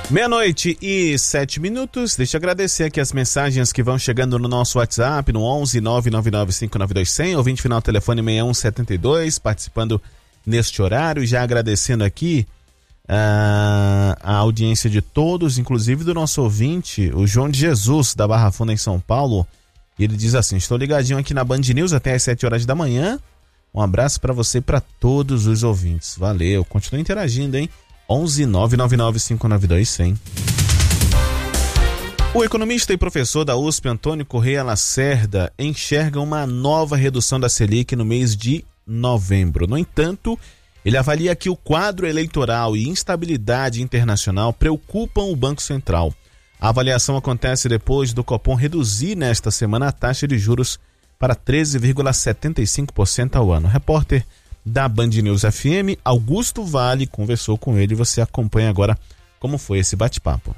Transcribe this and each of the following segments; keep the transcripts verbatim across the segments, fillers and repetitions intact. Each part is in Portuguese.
Meia-noite e sete minutos. Deixa eu agradecer aqui as mensagens que vão chegando no nosso WhatsApp, no onze nove nove nove cinco nove dois zero zero, ouvinte final telefone seis um sete dois, participando neste horário. Já agradecendo aqui uh, a audiência de todos, inclusive do nosso ouvinte, o João de Jesus, da Barra Funda, em São Paulo. Ele diz assim: estou ligadinho aqui na Band News até às sete horas da manhã. Um abraço para você e para todos os ouvintes. Valeu, continue interagindo, hein? onze nove nove nove cinco nove dois zero zero. O economista e professor da U S P, Antônio Correia Lacerda, enxerga uma nova redução da Selic no mês de novembro. No entanto, ele avalia que o quadro eleitoral e instabilidade internacional preocupam o Banco Central. A avaliação acontece depois do Copom reduzir nesta semana a taxa de juros para treze vírgula setenta e cinco por cento ao ano. O repórter da Band News F M, Augusto Vale, conversou com ele e você acompanha agora como foi esse bate-papo.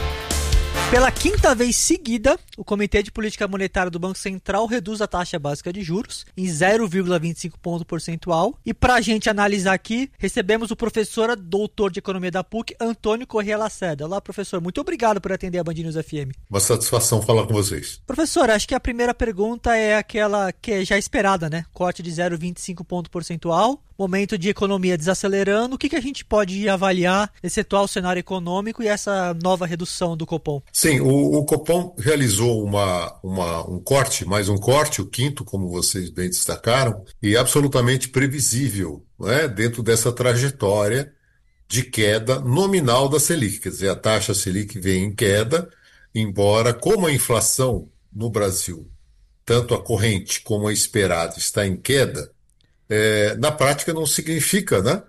Pela quinta vez seguida, o Comitê de Política Monetária do Banco Central reduz a taxa básica de juros em zero vírgula vinte e cinco ponto percentual. E para a gente analisar aqui, recebemos o professor doutor de Economia da P U C, Antônio Correia Lacerda. Olá, professor. Muito obrigado por atender a Band News F M. Uma satisfação falar com vocês. Professor, acho que a primeira pergunta é aquela que é já esperada, né? Corte de zero vírgula vinte e cinco ponto percentual. Momento de economia desacelerando, o que, que a gente pode avaliar nesse atual cenário econômico e essa nova redução do Copom? Sim, o, o Copom realizou uma, uma, um corte, mais um corte, o quinto, como vocês bem destacaram, e absolutamente previsível, né, dentro dessa trajetória de queda nominal da Selic. Quer dizer, a taxa Selic vem em queda, embora como a inflação no Brasil, tanto a corrente como a esperada, está em queda, É, na prática não significa, né,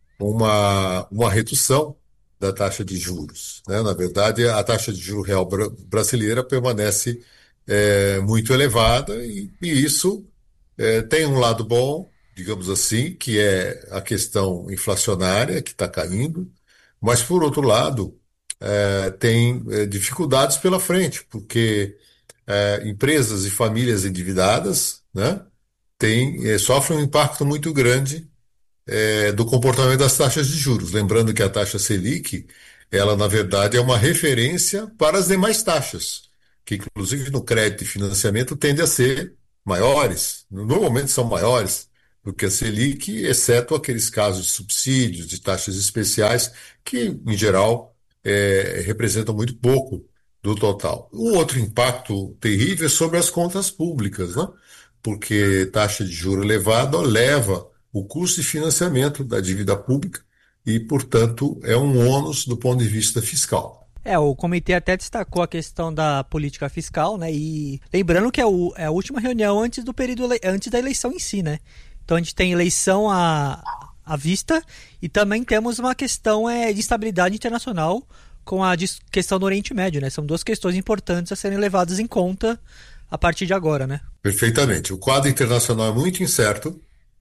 uma, uma redução da taxa de juros, né? Na verdade, a taxa de juros real bra- brasileira permanece é, muito elevada e, e isso é, tem um lado bom, digamos assim, que é a questão inflacionária que está caindo, mas por outro lado é, tem é, dificuldades pela frente, porque é, empresas e famílias endividadas, né, tem, eh, sofre um impacto muito grande eh, do comportamento das taxas de juros. Lembrando que a taxa Selic, ela na verdade é uma referência para as demais taxas, que inclusive no crédito e financiamento tendem a ser maiores, normalmente são maiores do que a Selic, exceto aqueles casos de subsídios, de taxas especiais, que em geral eh, representam muito pouco do total. O outro impacto terrível é sobre as contas públicas, né? Porque taxa de juro elevada leva o custo de financiamento da dívida pública e, portanto, é um ônus do ponto de vista fiscal. É, o comitê até destacou a questão da política fiscal, né? E lembrando que é, o, é a última reunião antes do período antes da eleição em si, né? Então a gente tem eleição à, à vista e também temos uma questão é, de estabilidade internacional com a questão do Oriente Médio, né? São duas questões importantes a serem levadas em conta a partir de agora, né? Perfeitamente. O quadro internacional é muito incerto,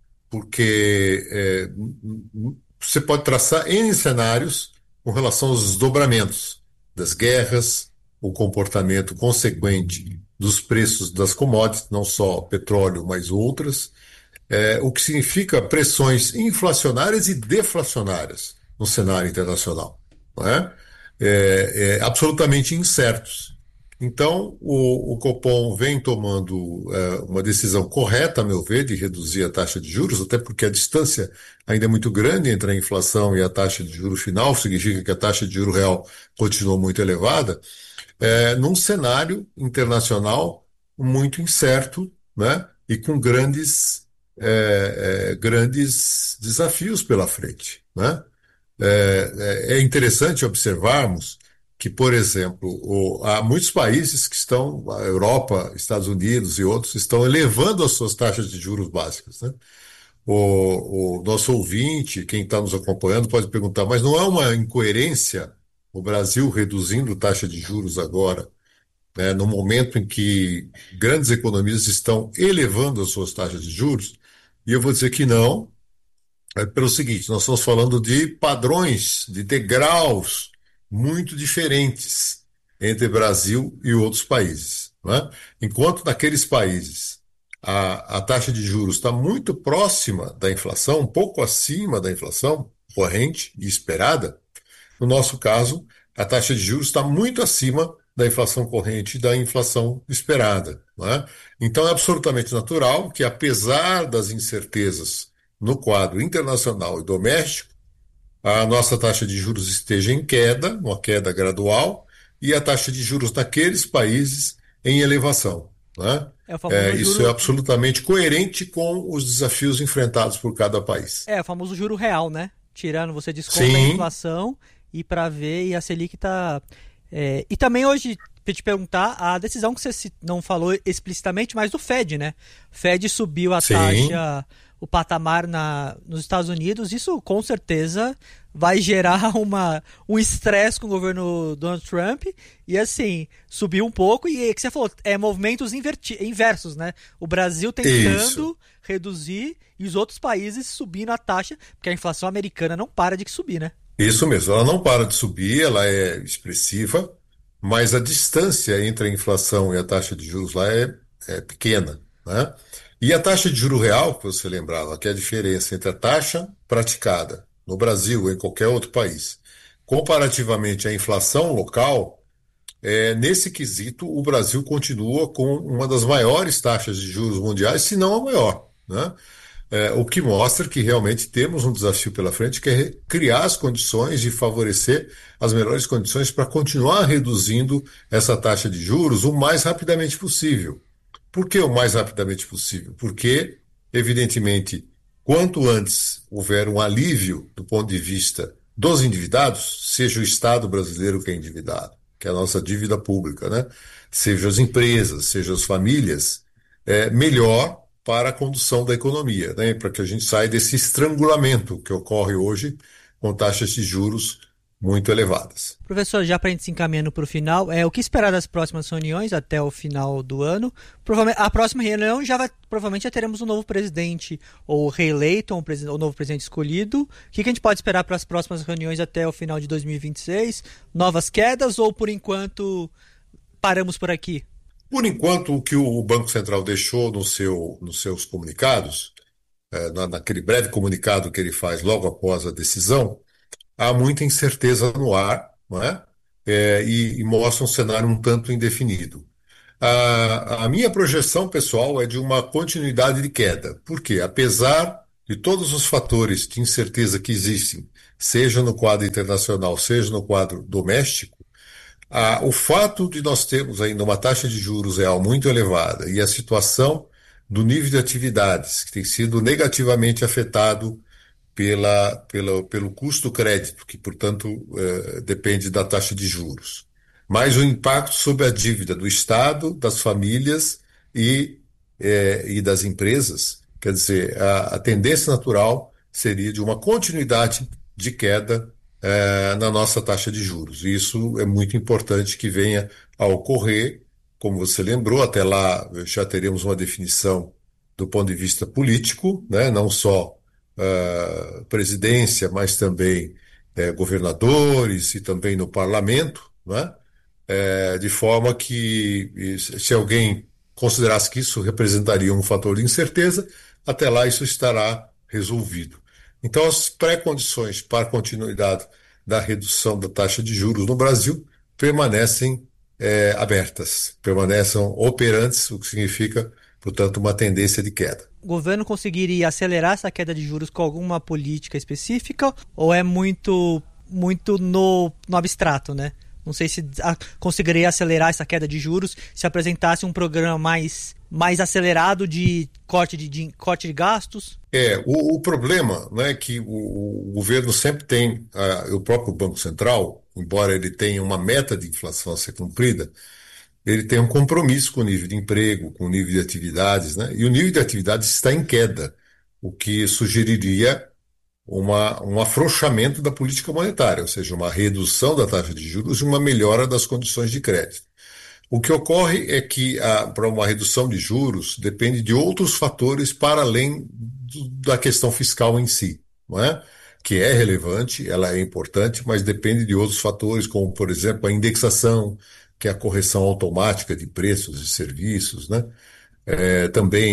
porque é, você pode traçar N cenários com relação aos desdobramentos das guerras, o comportamento consequente dos preços das commodities, não só petróleo, mas outras, é, o que significa pressões inflacionárias e deflacionárias no cenário internacional, não é? É, é, absolutamente incertos. Então, o, o Copom vem tomando é, uma decisão correta, a meu ver, de reduzir a taxa de juros, até porque a distância ainda é muito grande entre a inflação e a taxa de juros final, significa que a taxa de juros real continua muito elevada, é, num cenário internacional muito incerto, né, e com grandes, é, é, grandes desafios pela frente, né? É, é interessante observarmos que, por exemplo, o, há muitos países que estão, a Europa, Estados Unidos e outros, estão elevando as suas taxas de juros básicas, né? O, o nosso ouvinte, quem está nos acompanhando, pode perguntar, mas não é uma incoerência o Brasil reduzindo taxa de juros agora, né, no momento em que grandes economias estão elevando as suas taxas de juros? E eu vou dizer que não, é pelo seguinte, nós estamos falando de padrões, de degraus muito diferentes entre Brasil e outros países, né? Enquanto naqueles países a, a taxa de juros está muito próxima da inflação, um pouco acima da inflação corrente e esperada, no nosso caso a taxa de juros está muito acima da inflação corrente e da inflação esperada, não é? Então é absolutamente natural que, apesar das incertezas no quadro internacional e doméstico, a nossa taxa de juros esteja em queda, uma queda gradual, e a taxa de juros naqueles países em elevação, né? É o É, famoso isso é juro, absolutamente coerente com os desafios enfrentados por cada país. é o famoso juro real, né? Tirando, você desconta a Sim, inflação e para ver e a Selic tá é, e também hoje pra te perguntar a decisão que você ci- não falou explicitamente, mas do Fed, né? Fed subiu a sim, taxa, o patamar na, nos Estados Unidos, isso com certeza vai gerar uma, um estresse com o governo Donald Trump e assim, subiu um pouco e é que você falou, é movimentos inverti- inversos, né? O Brasil isso. tentando reduzir e os outros países subindo a taxa, porque a inflação americana não para de subir, né? Isso mesmo, ela não para de subir, ela é expressiva, mas a distância entre a inflação e a taxa de juros lá é, é pequena, né? E a taxa de juro real, que você lembrava, que é a diferença entre a taxa praticada no Brasil ou em qualquer outro país, comparativamente à inflação local, é, nesse quesito o Brasil continua com uma das maiores taxas de juros mundiais, se não a maior, né? É, o que mostra que realmente temos um desafio pela frente, que é criar as condições de favorecer as melhores condições para continuar reduzindo essa taxa de juros o mais rapidamente possível. Por que o mais rapidamente possível? Porque, evidentemente, quanto antes houver um alívio do ponto de vista dos endividados, seja o Estado brasileiro que é endividado, que é a nossa dívida pública, né? Seja as empresas, seja as famílias, é melhor para a condução da economia, né? Para que a gente saia desse estrangulamento que ocorre hoje com taxas de juros muito elevadas. Professor, já para a gente se encaminhando para o final, é o que esperar das próximas reuniões até o final do ano? Provavelmente, a próxima reunião já vai, provavelmente já teremos um novo presidente ou reeleito, ou um, presi- ou um novo presidente escolhido. O que, que a gente pode esperar para as próximas reuniões até o final de dois mil e vinte e seis? Novas quedas ou por enquanto paramos por aqui? Por enquanto, o que o Banco Central deixou no seu, nos seus comunicados, eh, na- naquele breve comunicado que ele faz logo após a decisão, há muita incerteza no ar, não é? Eh, e, e mostra um cenário um tanto indefinido. A, a minha projeção pessoal é de uma continuidade de queda. Por quê? Apesar de todos os fatores de incerteza que existem, seja no quadro internacional, seja no quadro doméstico, ah, o fato de nós termos ainda uma taxa de juros real muito elevada e a situação do nível de atividades que tem sido negativamente afetado pela, pela, pelo custo do crédito, que, portanto, eh, depende da taxa de juros, mais o impacto sobre a dívida do Estado, das famílias e, eh, e das empresas. Quer dizer, a, a tendência natural seria de uma continuidade de queda eh, na nossa taxa de juros. E isso é muito importante que venha a ocorrer. Como você lembrou, até lá já teremos uma definição do ponto de vista político, né? Não só uh, presidência, mas também eh, governadores e também no parlamento, né? Eh, de forma que, e se alguém considerasse que isso representaria um fator de incerteza, até lá isso estará resolvido. Então, as pré-condições para a continuidade da redução da taxa de juros no Brasil permanecem eh, abertas, permanecem operantes, o que significa, portanto, uma tendência de queda. O governo conseguiria acelerar essa queda de juros com alguma política específica ou é muito, muito no, no abstrato, né? Não sei se a, conseguiria acelerar essa queda de juros se apresentasse um programa mais, mais acelerado de corte de, de, corte de gastos. É, o, o problema, né, é que o, o governo sempre tem, uh, o próprio Banco Central, embora ele tenha uma meta de inflação a ser cumprida, ele tem um compromisso com o nível de emprego, com o nível de atividades, né? E o nível de atividades está em queda, o que sugeriria uma, um afrouxamento da política monetária, ou seja, uma redução da taxa de juros e uma melhora das condições de crédito. O que ocorre é que para uma redução de juros depende de outros fatores para além do, da questão fiscal em si, não é? Que é relevante, ela é importante, mas depende de outros fatores, como, por exemplo, a indexação, que é a correção automática de preços e serviços, né? É, também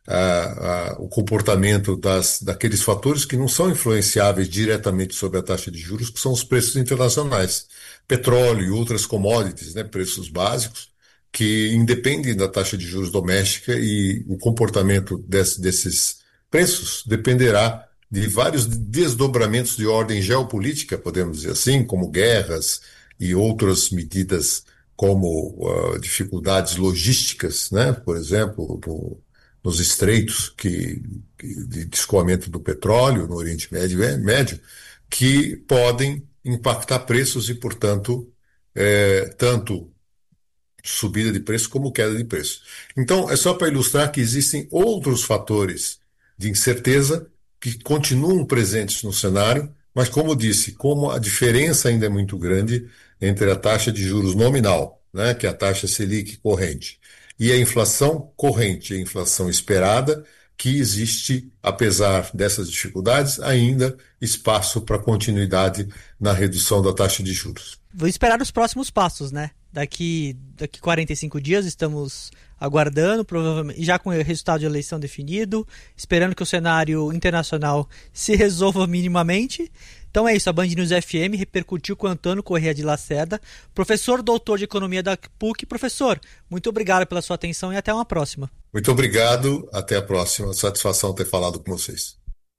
a, a, o comportamento das, daqueles fatores que não são influenciáveis diretamente sobre a taxa de juros, que são os preços internacionais. Petróleo e outras commodities, né, preços básicos, que independem da taxa de juros doméstica, e o comportamento desse, desses preços dependerá de vários desdobramentos de ordem geopolítica, podemos dizer assim, como guerras e outras medidas como uh, dificuldades logísticas, né, por exemplo, no, nos estreitos que, que, de escoamento do petróleo no Oriente Médio, é, Médio, que podem impactar preços e, portanto, é, tanto subida de preço como queda de preço. Então, é só para ilustrar que existem outros fatores de incerteza que continuam presentes no cenário, mas, como disse, como a diferença ainda é muito grande entre a taxa de juros nominal, né, que é a taxa Selic corrente, e a inflação corrente, a inflação esperada, que existe, apesar dessas dificuldades, ainda espaço para continuidade na redução da taxa de juros. Vou esperar os próximos passos, né? Daqui, daqui quarenta e cinco dias estamos aguardando, provavelmente já com o resultado de eleição definido, esperando que o cenário internacional se resolva minimamente. Então é isso, a Band News F M repercutiu com o Antônio Corrêa de Lacerda, professor doutor de Economia da P U C. Professor, muito obrigado pela sua atenção e até uma próxima. Muito obrigado, até a próxima. Satisfação ter falado com vocês.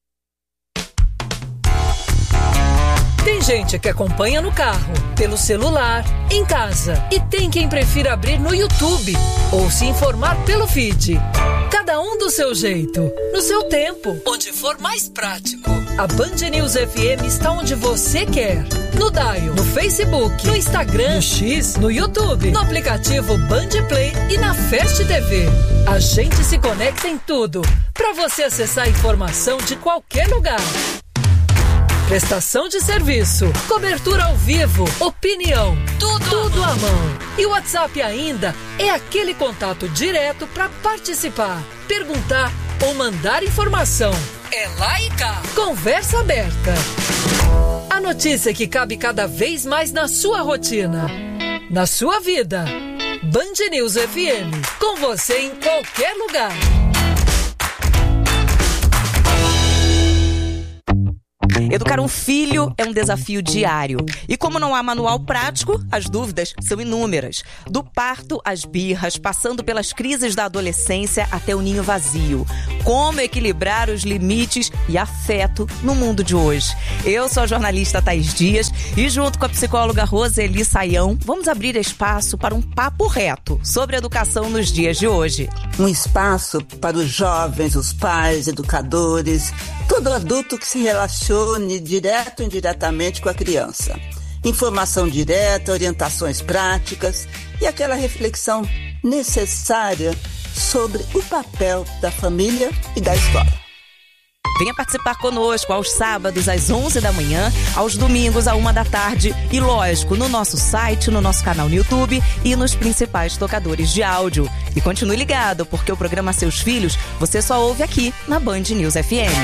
Tem gente que acompanha no carro, pelo celular, em casa, e tem quem prefira abrir no YouTube ou se informar pelo feed. Cada um do seu jeito, no seu tempo, onde for mais prático. A Band News F M está onde você quer. No Dial, no Facebook, no Instagram, no X, no YouTube, no aplicativo Band Play e na Fast T V. A gente se conecta em tudo, para você acessar a informação de qualquer lugar. Prestação de serviço, cobertura ao vivo, opinião, tudo, tudo à mão. E o WhatsApp ainda é aquele contato direto para participar, perguntar ou mandar informação. É lá e cá. Conversa aberta. A notícia que cabe cada vez mais na sua rotina, na sua vida. Band News F M, com você em qualquer lugar. Educar um filho é um desafio diário. E como não há manual prático, as dúvidas são inúmeras. Do parto às birras, passando pelas crises da adolescência até o ninho vazio. Como equilibrar os limites e afeto no mundo de hoje? Eu sou a jornalista Thaís Dias e, junto com a psicóloga Roseli Saião, vamos abrir espaço para um papo reto sobre educação nos dias de hoje. Um espaço para os jovens, os pais, educadores, todo adulto que se relacione direto ou indiretamente com a criança. Informação direta, orientações práticas e aquela reflexão necessária sobre o papel da família e da escola. Venha participar conosco aos sábados às onze da manhã, aos domingos à uma da tarde e, lógico, no nosso site, no nosso canal no YouTube e nos principais tocadores de áudio. E continue ligado, porque o programa Seus Filhos você só ouve aqui na Band News F M.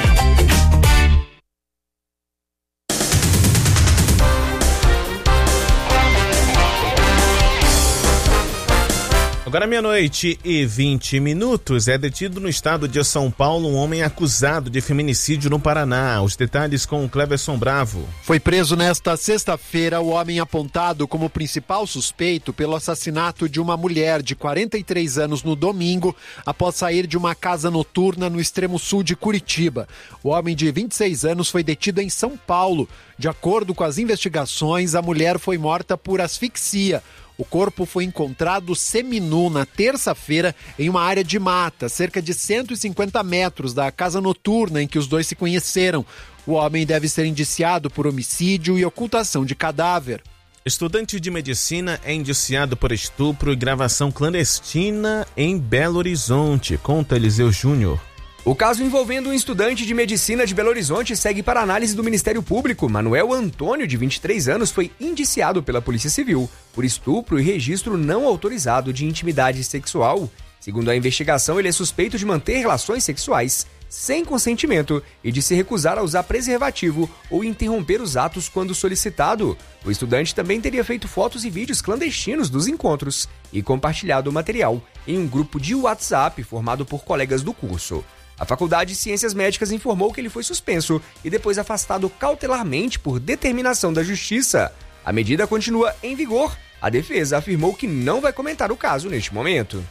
Agora meia-noite e vinte minutos, é detido no estado de São Paulo um homem acusado de feminicídio no Paraná. Os detalhes com o Cleverson Bravo. Foi preso nesta sexta-feira o homem apontado como principal suspeito pelo assassinato de uma mulher de quarenta e três anos no domingo, após sair de uma casa noturna no extremo sul de Curitiba. O homem de vinte e seis anos foi detido em São Paulo. De acordo com as investigações, a mulher foi morta por asfixia. O corpo foi encontrado seminu na terça-feira em uma área de mata, cerca de cento e cinquenta metros da casa noturna em que os dois se conheceram. O homem deve ser indiciado por homicídio e ocultação de cadáver. Estudante de medicina é indiciado por estupro e gravação clandestina em Belo Horizonte. Conta Eliseu Júnior. O caso envolvendo um estudante de medicina de Belo Horizonte segue para análise do Ministério Público. Manuel Antônio, de vinte e três anos, foi indiciado pela Polícia Civil por estupro e registro não autorizado de intimidade sexual. Segundo a investigação, ele é suspeito de manter relações sexuais sem consentimento e de se recusar a usar preservativo ou interromper os atos quando solicitado. O estudante também teria feito fotos e vídeos clandestinos dos encontros e compartilhado o material em um grupo de WhatsApp formado por colegas do curso. A Faculdade de Ciências Médicas informou que ele foi suspenso e depois afastado cautelarmente por determinação da Justiça. A medida continua em vigor. A defesa afirmou que não vai comentar o caso neste momento.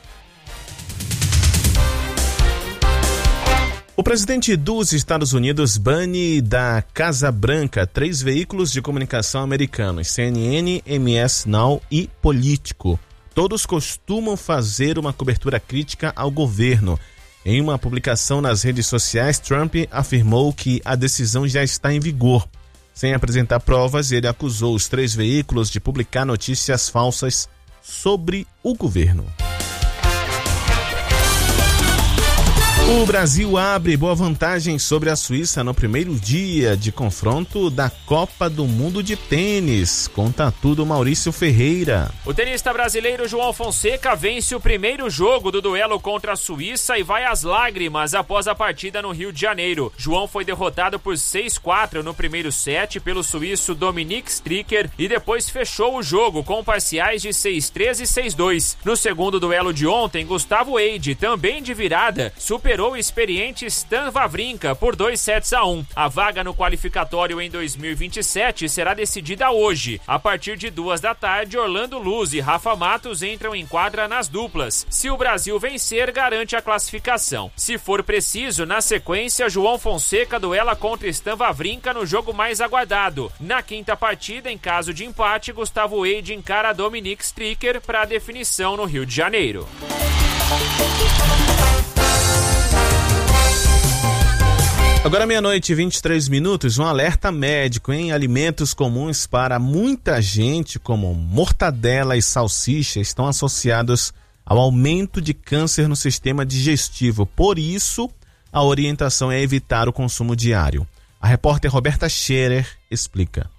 O presidente dos Estados Unidos bane da Casa Branca três veículos de comunicação americanos, C N N, M S Now e Político. Todos costumam fazer uma cobertura crítica ao governo. Em uma publicação nas redes sociais, Trump afirmou que a decisão já está em vigor. Sem apresentar provas, ele acusou os três veículos de publicar notícias falsas sobre o governo. O Brasil abre boa vantagem sobre a Suíça no primeiro dia de confronto da Copa do Mundo de Tênis. Conta tudo Maurício Ferreira. O tenista brasileiro João Fonseca vence o primeiro jogo do duelo contra a Suíça e vai às lágrimas após a partida no Rio de Janeiro. João foi derrotado por seis a quatro no primeiro set pelo suíço Dominic Stricker e depois fechou o jogo com parciais de seis a três e seis a dois. No segundo duelo de ontem, Gustavo Eide, também de virada, superou o experiente Stan Wawrinka por dois sets a um. A vaga no qualificatório em dois mil e vinte e sete será decidida hoje. A partir de duas da tarde, Orlando Luz e Rafa Matos entram em quadra nas duplas. Se o Brasil vencer, garante a classificação. Se for preciso, na sequência, João Fonseca duela contra Stan Wawrinka no jogo mais aguardado. Na quinta partida, em caso de empate, Gustavo Eide encara Dominic Stricker para a definição no Rio de Janeiro. Agora meia-noite e vinte e três minutos, um alerta médico em alimentos comuns para muita gente, como mortadela e salsicha, estão associados ao aumento de câncer no sistema digestivo. Por isso, a orientação é evitar o consumo diário. A repórter Roberta Scherer explica.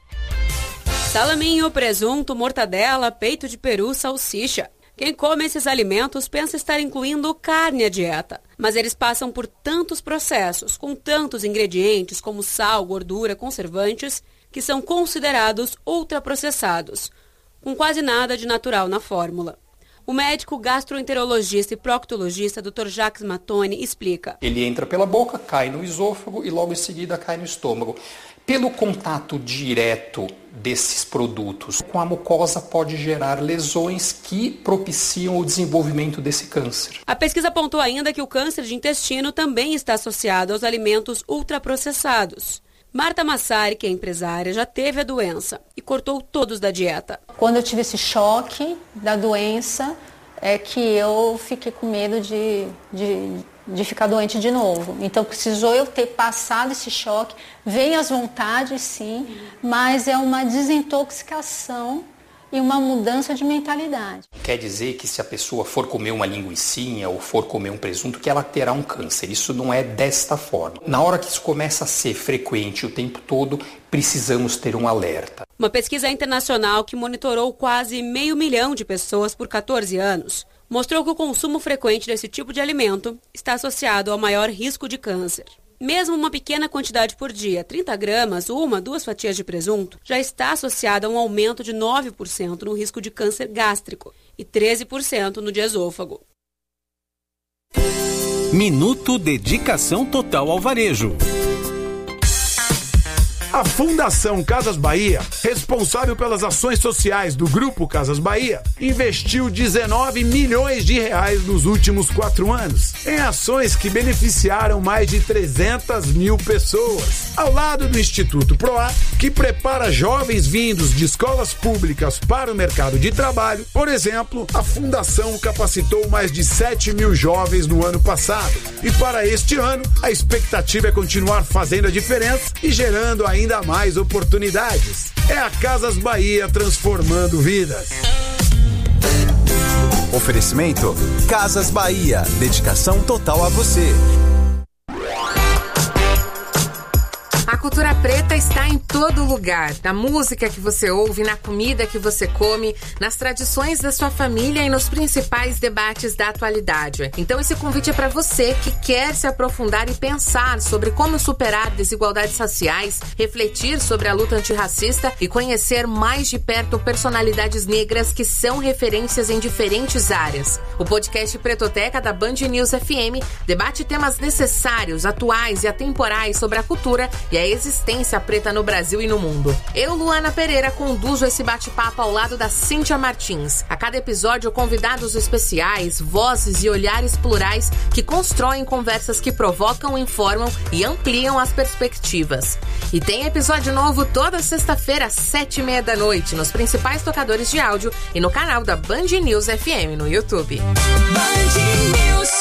Salaminho, presunto, mortadela, peito de peru, salsicha. Quem come esses alimentos pensa estar incluindo carne à dieta, mas eles passam por tantos processos, com tantos ingredientes como sal, gordura, conservantes, que são considerados ultraprocessados, com quase nada de natural na fórmula. O médico gastroenterologista e proctologista doutor Jacques Mattoni explica. Ele entra pela boca, cai no esôfago e logo em seguida cai no estômago. Pelo contato direto desses produtos com a mucosa pode gerar lesões que propiciam o desenvolvimento desse câncer. A pesquisa apontou ainda que o câncer de intestino também está associado aos alimentos ultraprocessados. Marta Massari, que é empresária, já teve a doença e cortou todos da dieta. Quando eu tive esse choque da doença, é que eu fiquei com medo de... de de ficar doente de novo. Então precisou eu ter passado esse choque. Vem as vontades, sim, mas é uma desintoxicação e uma mudança de mentalidade. Quer dizer que se a pessoa for comer uma linguicinha ou for comer um presunto, que ela terá um câncer. Isso não é desta forma. Na hora que isso começa a ser frequente o tempo todo, precisamos ter um alerta. Uma pesquisa internacional que monitorou quase meio milhão de pessoas por catorze anos mostrou que o consumo frequente desse tipo de alimento está associado ao maior risco de câncer. Mesmo uma pequena quantidade por dia, trinta gramas, uma, duas fatias de presunto, já está associada a um aumento de nove por cento no risco de câncer gástrico e treze por cento no de esôfago. Minuto Dedicação Total ao Varejo. A Fundação Casas Bahia, responsável pelas ações sociais do Grupo Casas Bahia, investiu dezenove milhões de reais nos últimos quatro anos em ações que beneficiaram mais de trezentas mil pessoas. Ao lado do Instituto Proar, que prepara jovens vindos de escolas públicas para o mercado de trabalho, por exemplo, a Fundação capacitou mais de sete mil jovens no ano passado. E para este ano, a expectativa é continuar fazendo a diferença e gerando ainda ainda mais oportunidades. É a Casas Bahia transformando vidas. Oferecimento Casas Bahia, dedicação total a você. A cultura preta está em todo lugar, na música que você ouve, na comida que você come, nas tradições da sua família e nos principais debates da atualidade. Então esse convite é para você que quer se aprofundar e pensar sobre como superar desigualdades raciais, refletir sobre a luta antirracista e conhecer mais de perto personalidades negras que são referências em diferentes áreas. O podcast Pretoteca da Band News F M debate temas necessários, atuais e atemporais sobre a cultura e a existência preta no Brasil e no mundo. Eu, Luana Pereira, conduzo esse bate-papo ao lado da Cíntia Martins. A cada episódio, convidados especiais, vozes e olhares plurais que constroem conversas que provocam, informam e ampliam as perspectivas. E tem episódio novo toda sexta-feira às sete e meia da noite nos principais tocadores de áudio e no canal da Band News F M no YouTube. Band News.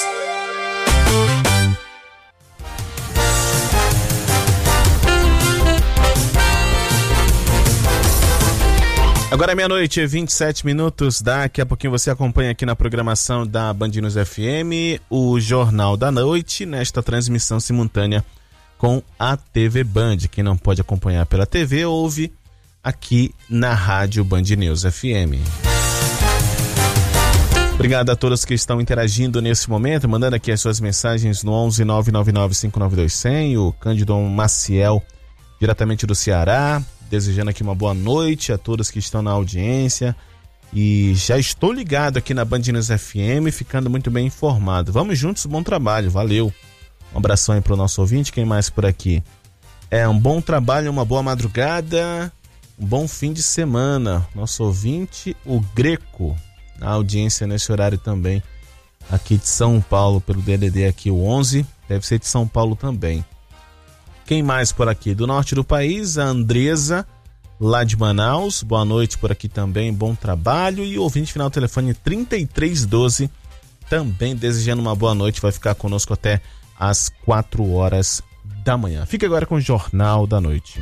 Agora é meia-noite e vinte e sete minutos, daqui a pouquinho você acompanha aqui na programação da Band News F M o Jornal da Noite, nesta transmissão simultânea com a T V Band. Quem não pode acompanhar pela T V, ouve aqui na rádio Band News F M. Obrigado a todos que estão interagindo nesse momento, mandando aqui as suas mensagens no onze nove nove nove cinco nove dois zero zero, o Cândido Maciel, diretamente do Ceará, desejando aqui uma boa noite a todos que estão na audiência. E já estou ligado aqui na Band News F M, ficando muito bem informado. Vamos juntos, bom trabalho, valeu. Um abração aí para o nosso ouvinte. Quem mais por aqui? É um bom trabalho, uma boa madrugada, um bom fim de semana. Nosso ouvinte, o Greco, na audiência nesse horário também, aqui de São Paulo, pelo D D D aqui o onze, deve ser de São Paulo também. Quem mais por aqui? Do norte do país, a Andresa, lá de Manaus. Boa noite por aqui também, bom trabalho. E o ouvinte final telefone trinta e três doze, também desejando uma boa noite, vai ficar conosco até às quatro horas da manhã. Fique agora com o Jornal da Noite.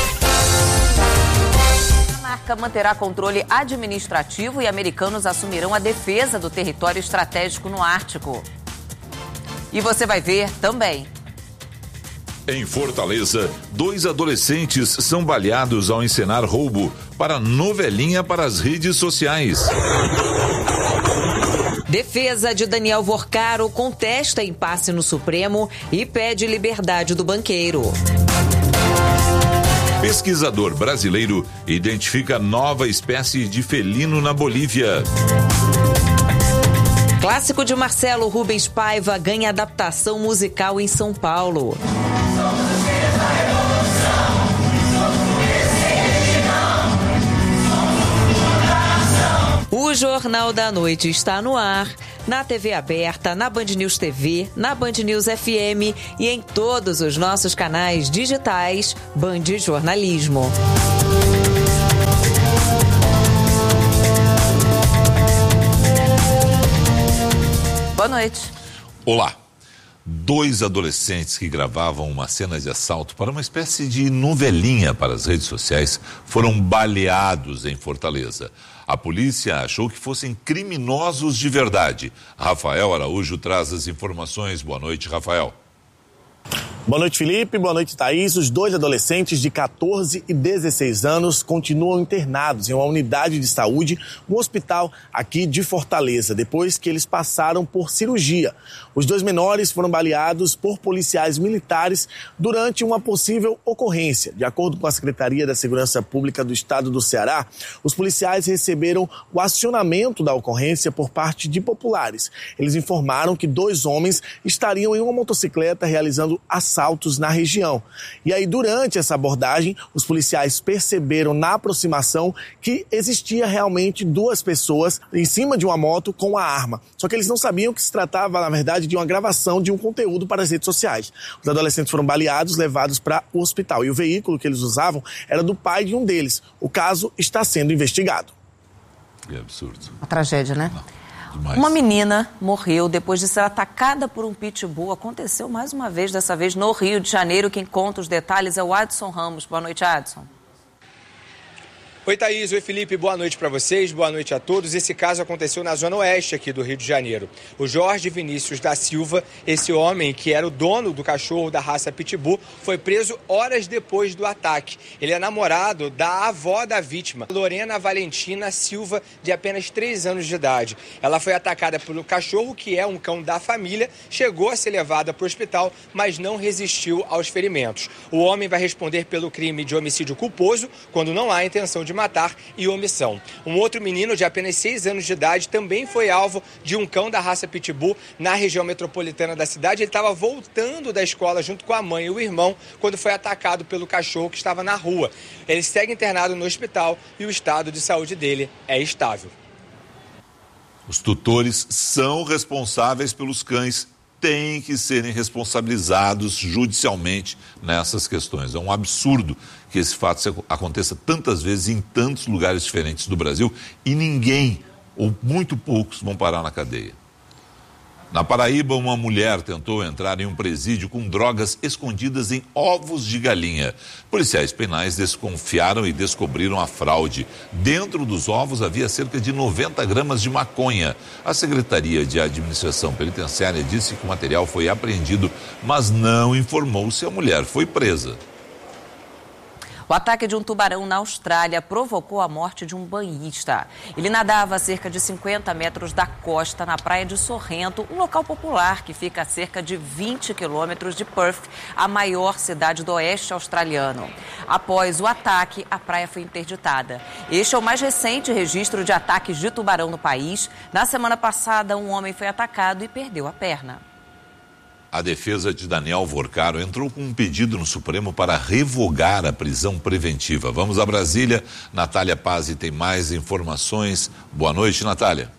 A Dinamarca manterá controle administrativo e americanos assumirão a defesa do território estratégico no Ártico. E você vai ver também. Em Fortaleza, dois adolescentes são baleados ao encenar roubo para novelinha para as redes sociais. Defesa de Daniel Vorcaro contesta impasse no Supremo e pede liberdade do banqueiro. Pesquisador brasileiro identifica nova espécie de felino na Bolívia. Clássico de Marcelo Rubens Paiva ganha adaptação musical em São Paulo. O Jornal da Noite está no ar, na T V aberta, na Band News T V, na Band News F M e em todos os nossos canais digitais Band Jornalismo. Boa noite. Olá. Dois adolescentes que gravavam uma cena de assalto para uma espécie de novelinha para as redes sociais foram baleados em Fortaleza. A polícia achou que fossem criminosos de verdade. Rafael Araújo traz as informações. Boa noite, Rafael. Boa noite, Felipe. Boa noite, Thaís. Os dois adolescentes de catorze e dezesseis anos continuam internados em uma unidade de saúde, um hospital aqui de Fortaleza, depois que eles passaram por cirurgia. Os dois menores foram baleados por policiais militares durante uma possível ocorrência. De acordo com a Secretaria da Segurança Pública do Estado do Ceará, os policiais receberam o acionamento da ocorrência por parte de populares. Eles informaram que dois homens estariam em uma motocicleta realizando assaltos na região. E aí, durante essa abordagem, os policiais perceberam na aproximação que existia realmente duas pessoas em cima de uma moto com a arma. Só que eles não sabiam que se tratava, na verdade, de uma gravação de um conteúdo para as redes sociais. Os adolescentes foram baleados, levados para o hospital. E o veículo que eles usavam era do pai de um deles. O caso está sendo investigado. Que absurdo. Uma tragédia, né? Não. Demais. Uma menina morreu depois de ser atacada por um pitbull. Aconteceu mais uma vez, dessa vez no Rio de Janeiro. Quem conta os detalhes é o Adson Ramos. Boa noite, Adson. Oi, Thaís. Oi, Felipe. Boa noite para vocês. Boa noite a todos. Esse caso aconteceu na zona oeste aqui do Rio de Janeiro. O Jorge Vinícius da Silva, esse homem que era o dono do cachorro da raça Pitbull, foi preso horas depois do ataque. Ele é namorado da avó da vítima, Lorena Valentina Silva, de apenas três anos de idade. Ela foi atacada pelo cachorro, que é um cão da família, chegou a ser levada para o hospital, mas não resistiu aos ferimentos. O homem vai responder pelo crime de homicídio culposo, quando não há intenção de matar, e omissão. Um outro menino de apenas seis anos de idade também foi alvo de um cão da raça Pitbull na região metropolitana da cidade. Ele estava voltando da escola junto com a mãe e o irmão quando foi atacado pelo cachorro que estava na rua. Ele segue internado no hospital e o estado de saúde dele é estável. Os tutores são responsáveis pelos cães, têm que serem responsabilizados judicialmente nessas questões. É um absurdo que esse fato aconteça tantas vezes em tantos lugares diferentes do Brasil e ninguém, ou muito poucos, vão parar na cadeia. Na Paraíba, uma mulher tentou entrar em um presídio com drogas escondidas em ovos de galinha. Policiais penais desconfiaram e descobriram a fraude. Dentro dos ovos havia cerca de noventa gramas de maconha. A Secretaria de Administração Penitenciária disse que o material foi apreendido, mas não informou se a mulher foi presa. O ataque de um tubarão na Austrália provocou a morte de um banhista. Ele nadava a cerca de cinquenta metros da costa na praia de Sorrento, um local popular que fica a cerca de vinte quilômetros de Perth, a maior cidade do oeste australiano. Após o ataque, a praia foi interditada. Este é o mais recente registro de ataques de tubarão no país. Na semana passada, um homem foi atacado e perdeu a perna. A defesa de Daniel Vorcaro entrou com um pedido no Supremo para revogar a prisão preventiva. Vamos a Brasília. Natália Pazzi tem mais informações. Boa noite, Natália.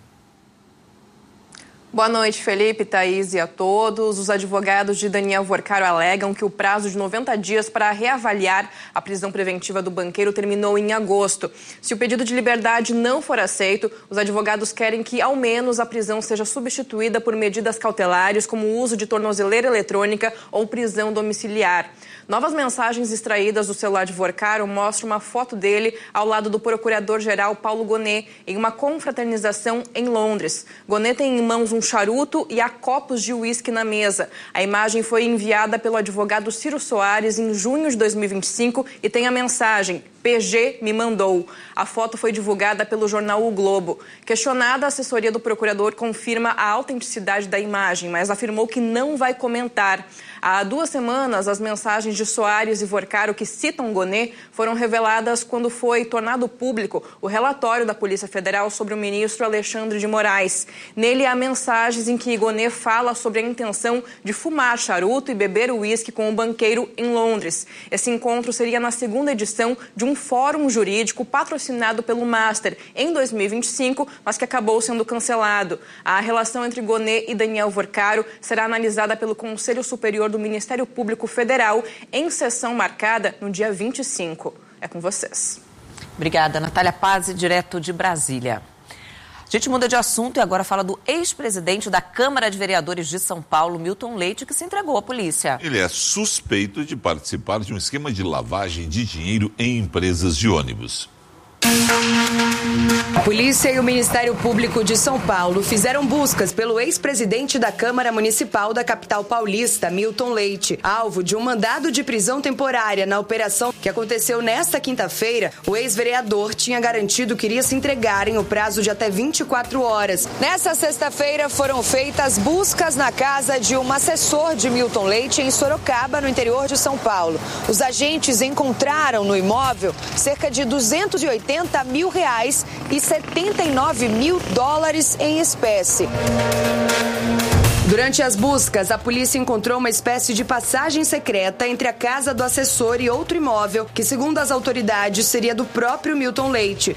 Boa noite, Felipe, Thaís e a todos. Os advogados de Daniel Vorcaro alegam que o prazo de noventa dias para reavaliar a prisão preventiva do banqueiro terminou em agosto. Se o pedido de liberdade não for aceito, os advogados querem que, ao menos, a prisão seja substituída por medidas cautelares, como o uso de tornozeleira eletrônica ou prisão domiciliar. Novas mensagens extraídas do celular de Vorcaro mostram uma foto dele ao lado do procurador-geral Paulo Gonet em uma confraternização em Londres. Gonet tem em mãos um charuto e há copos de uísque na mesa. A imagem foi enviada pelo advogado Ciro Soares em junho de dois mil e vinte e cinco e tem a mensagem: P G me mandou. A foto foi divulgada pelo jornal O Globo. Questionada, a assessoria do procurador confirma a autenticidade da imagem, mas afirmou que não vai comentar. Há duas semanas, as mensagens de Soares e Vorcaro que citam Gonet foram reveladas quando foi tornado público o relatório da Polícia Federal sobre o ministro Alexandre de Moraes. Nele há mensagens em que Gonet fala sobre a intenção de fumar charuto e beber uísque com o banqueiro em Londres. Esse encontro seria na segunda edição de um fórum jurídico patrocinado pelo Master em dois mil e vinte e cinco, mas que acabou sendo cancelado. A relação entre Gonet e Daniel Vorcaro será analisada pelo Conselho Superior do Ministério Público Federal em sessão marcada no dia vinte e cinco. É com vocês. Obrigada, Natália Pazzi, direto de Brasília. A gente muda de assunto e agora fala do ex-presidente da Câmara de Vereadores de São Paulo, Milton Leite, que se entregou à polícia. Ele é suspeito de participar de um esquema de lavagem de dinheiro em empresas de ônibus. A polícia e o Ministério Público de São Paulo fizeram buscas pelo ex-presidente da Câmara Municipal da capital paulista, Milton Leite. Alvo de um mandado de prisão temporária na operação que aconteceu nesta quinta-feira, o ex-vereador tinha garantido que iria se entregar em um prazo de até vinte e quatro horas. Nesta sexta-feira foram feitas buscas na casa de um assessor de Milton Leite em Sorocaba, no interior de São Paulo. Os agentes encontraram no imóvel cerca de duzentos e oitenta mil reais e setenta e nove mil dólares em espécie. Durante as buscas, a polícia encontrou uma espécie de passagem secreta entre a casa do assessor e outro imóvel, que, segundo as autoridades, seria do próprio Milton Leite.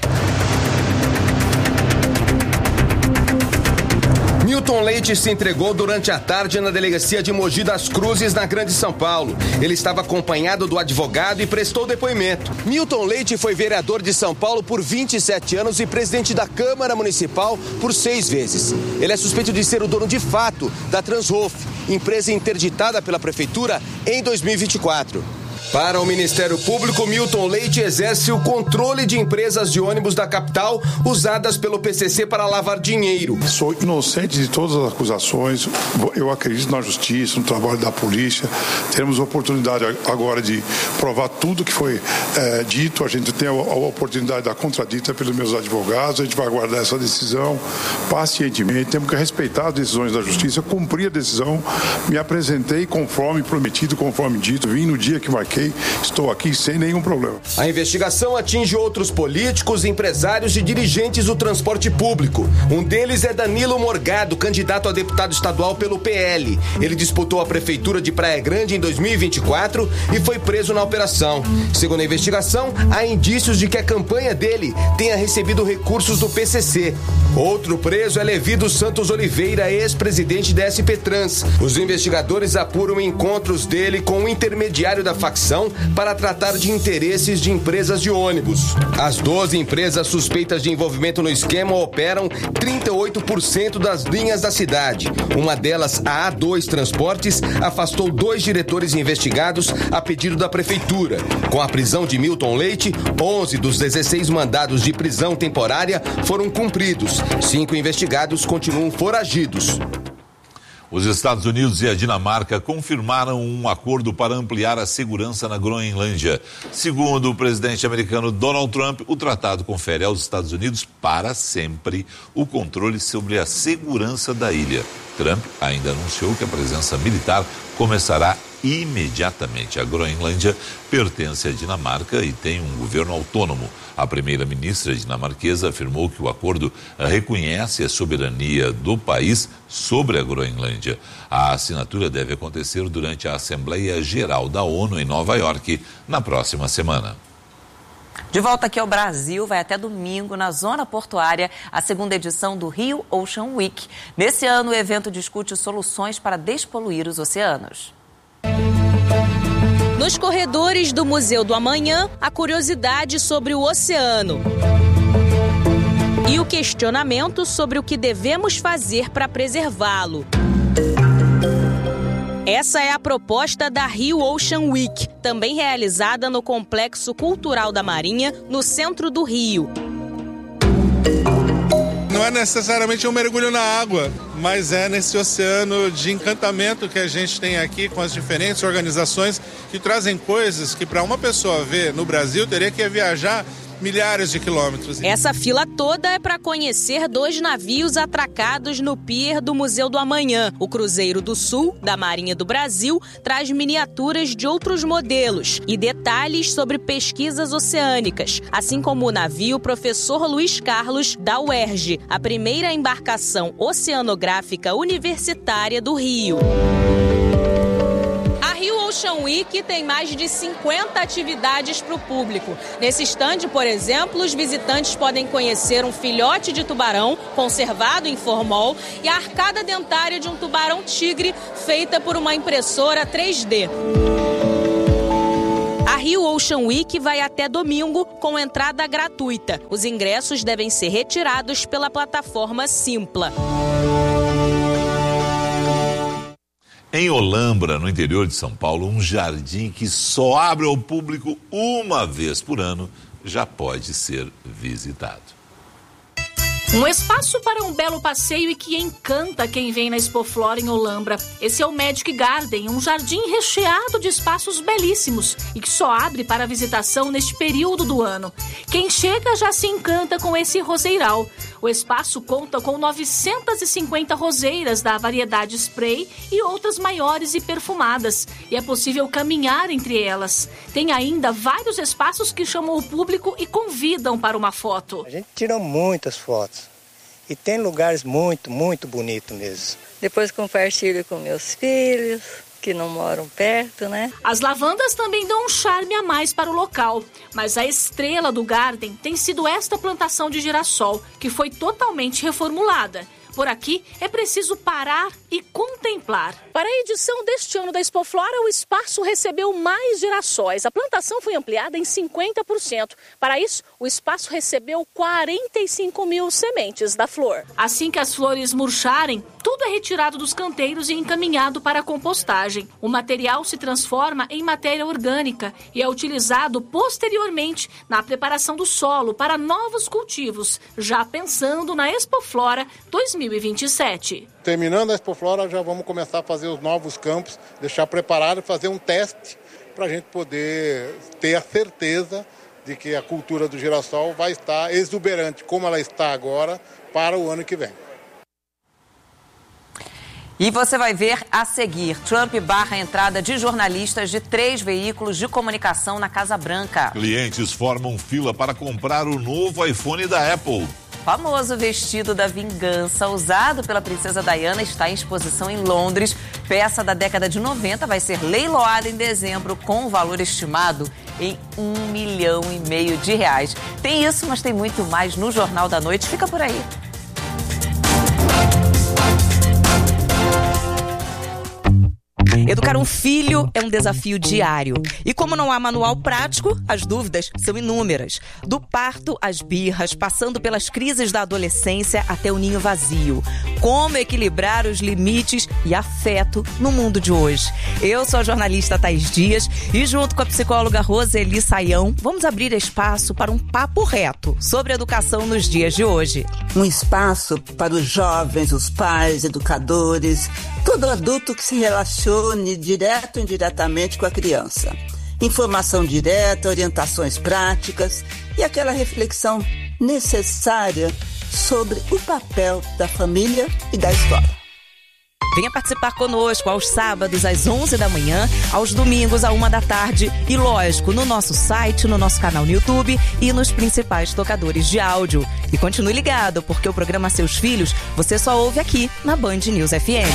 Milton Leite se entregou durante a tarde na delegacia de Mogi das Cruzes, na Grande São Paulo. Ele estava acompanhado do advogado e prestou depoimento. Milton Leite foi vereador de São Paulo por vinte e sete anos e presidente da Câmara Municipal por seis vezes. Ele é suspeito de ser o dono de fato da Transhof, empresa interditada pela Prefeitura em dois mil e vinte e quatro. Para o Ministério Público, Milton Leite exerce o controle de empresas de ônibus da capital usadas pelo P C C para lavar dinheiro. Sou inocente de todas as acusações. Eu acredito na justiça, no trabalho da polícia. Temos oportunidade agora de provar tudo que foi é, dito. A gente tem a, a oportunidade da contradita pelos meus advogados. A gente vai aguardar essa decisão pacientemente. Temos que respeitar as decisões da justiça, cumprir a decisão. Me apresentei conforme prometido, conforme dito. Vim no dia que marquei. Estou aqui sem nenhum problema. A investigação atinge outros políticos, empresários e dirigentes do transporte público. Um deles é Danilo Morgado, candidato a deputado estadual pelo P L. Ele disputou a prefeitura de Praia Grande em dois mil e vinte e quatro e foi preso na operação. Segundo a investigação, há indícios de que a campanha dele tenha recebido recursos do P C C. Outro preso é Levi dos Santos Oliveira, ex-presidente da S P Trans. Os investigadores apuram encontros dele com o intermediário da facção para tratar de interesses de empresas de ônibus. As doze empresas suspeitas de envolvimento no esquema operam trinta e oito por cento das linhas da cidade. Uma delas, a A dois Transportes, afastou dois diretores investigados a pedido da prefeitura. Com a prisão de Milton Leite, onze dos dezesseis mandados de prisão temporária foram cumpridos. Cinco investigados continuam foragidos. Os Estados Unidos e a Dinamarca confirmaram um acordo para ampliar a segurança na Groenlândia. Segundo o presidente americano Donald Trump, o tratado confere aos Estados Unidos para sempre o controle sobre a segurança da ilha. Trump ainda anunciou que a presença militar começará imediatamente. A Groenlândia pertence à Dinamarca e tem um governo autônomo. A primeira-ministra dinamarquesa afirmou que o acordo reconhece a soberania do país sobre a Groenlândia. A assinatura deve acontecer durante a Assembleia Geral da ONU em Nova York na próxima semana. De volta aqui ao Brasil, vai até domingo, na zona portuária, a segunda edição do Rio Ocean Week. Nesse ano, o evento discute soluções para despoluir os oceanos. Nos corredores do Museu do Amanhã, a curiosidade sobre o oceano e o questionamento sobre o que devemos fazer para preservá-lo. Essa é a proposta da Rio Ocean Week, também realizada no Complexo Cultural da Marinha, no centro do Rio. Não é necessariamente um mergulho na água, mas é nesse oceano de encantamento que a gente tem aqui com as diferentes organizações que trazem coisas que para uma pessoa ver no Brasil teria que viajar milhares de quilômetros. Essa fila toda é para conhecer dois navios atracados no pier do Museu do Amanhã. O Cruzeiro do Sul, da Marinha do Brasil, traz miniaturas de outros modelos e detalhes sobre pesquisas oceânicas, assim como o navio Professor Luiz Carlos, da U E R J, a primeira embarcação oceanográfica universitária do Rio. A Rio Ocean Week tem mais de cinquenta atividades para o público. Nesse estande, por exemplo, os visitantes podem conhecer um filhote de tubarão conservado em formol e a arcada dentária de um tubarão-tigre feita por uma impressora três D. A Rio Ocean Week vai até domingo com entrada gratuita. Os ingressos devem ser retirados pela plataforma Simpla. Em Olambra, no interior de São Paulo, um jardim que só abre ao público uma vez por ano já pode ser visitado. Um espaço para um belo passeio e que encanta quem vem na Expoflora em Olambra. Esse é o Magic Garden, um jardim recheado de espaços belíssimos e que só abre para visitação neste período do ano. Quem chega já se encanta com esse roseiral. O espaço conta com novecentas e cinquenta roseiras da variedade spray e outras maiores e perfumadas. E é possível caminhar entre elas. Tem ainda vários espaços que chamam o público e convidam para uma foto. A gente tira muitas fotos. E tem lugares muito, muito bonitos mesmo. Depois compartilho com meus filhos, que não moram perto, né? As lavandas também dão um charme a mais para o local. Mas a estrela do Garden tem sido esta plantação de girassol, que foi totalmente reformulada. Por aqui é preciso parar e contemplar. Para a edição deste ano da Expoflora, o espaço recebeu mais girassóis. A plantação foi ampliada em cinquenta por cento. Para isso, o espaço recebeu quarenta e cinco mil sementes da flor. Assim que as flores murcharem, tudo é retirado dos canteiros e encaminhado para a compostagem. O material se transforma em matéria orgânica e é utilizado posteriormente na preparação do solo para novos cultivos, já pensando na Expoflora dois mil e vinte e sete. Terminando a Expoflora, já vamos começar a fazer os novos campos, deixar preparado e fazer um teste para a gente poder ter a certeza de que a cultura do girassol vai estar exuberante, como ela está agora, para o ano que vem. E você vai ver a seguir, Trump barra a entrada de jornalistas de três veículos de comunicação na Casa Branca. Clientes formam fila para comprar o novo iPhone da Apple. Famoso vestido da vingança usado pela princesa Diana está em exposição em Londres. Peça da década de noventa vai ser leiloada em dezembro com um valor estimado em um milhão e meio de reais. Tem isso, mas tem muito mais no Jornal da Noite. Fica por aí. Educar um filho é um desafio diário. E como não há manual prático, as dúvidas são inúmeras. Do parto às birras, passando pelas crises da adolescência até o ninho vazio. Como equilibrar os limites e afeto no mundo de hoje? Eu sou a jornalista Thaís Dias e junto com a psicóloga Roseli Saião, vamos abrir espaço para um papo reto sobre educação nos dias de hoje. Um espaço para os jovens, os pais, educadores, todo adulto que se relacione direto ou indiretamente com a criança. Informação direta, orientações práticas e aquela reflexão necessária sobre o papel da família e da escola. Venha participar conosco aos sábados às onze da manhã, aos domingos à uma da tarde e, lógico, no nosso site, no nosso canal no YouTube e nos principais tocadores de áudio. E continue ligado, porque o programa Seus Filhos você só ouve aqui na Band News F M.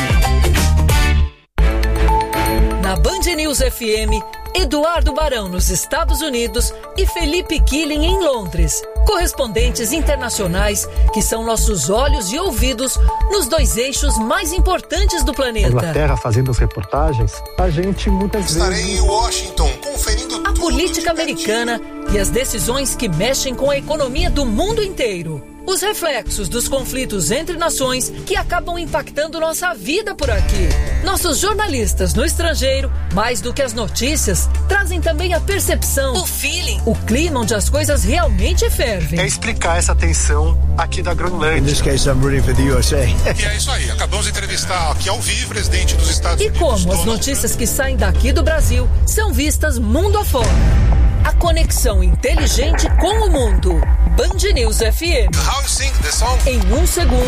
Na Band News F M, Eduardo Barão nos Estados Unidos e Felipe Killing em Londres. Correspondentes internacionais que são nossos olhos e ouvidos nos dois eixos mais importantes do planeta. Inglaterra fazendo as reportagens, a gente muitas Estarei vezes... Estarei em Washington conferindo a política americana e as decisões que mexem com a economia do mundo inteiro. Os reflexos dos conflitos entre nações que acabam impactando nossa vida por aqui. Nossos jornalistas no estrangeiro, mais do que as notícias, trazem também a percepção, o feeling, o clima onde as coisas realmente fervem. É explicar essa tensão aqui da Groenlândia. In this case, I'm rooting for the U S A. E é isso aí, acabamos de entrevistar aqui ao vivo o presidente dos Estados e Unidos. E como as notícias que saem daqui do Brasil são vistas mundo afora. A conexão inteligente com o mundo. Band News F M. How you sing the song? Em um segundo,